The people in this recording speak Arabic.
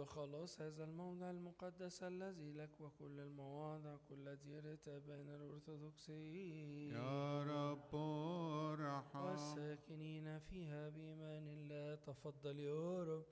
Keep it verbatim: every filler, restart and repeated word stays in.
وخلاص هذا الموضع المقدس الذي لك وكل المواضع كل ديرة بين الأرثوذكسيين يا رب ارحم. والساكنين فيها بإيمان الله. تفضل يا رب.